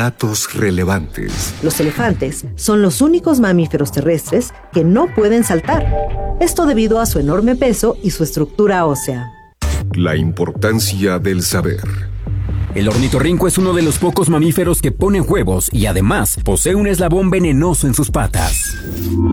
Datos relevantes. Los elefantes son los únicos mamíferos terrestres que no pueden saltar. Esto debido a su enorme peso y su estructura ósea. La importancia del saber. El ornitorrinco es uno de los pocos mamíferos que ponen huevos y además posee un eslabón venenoso en sus patas.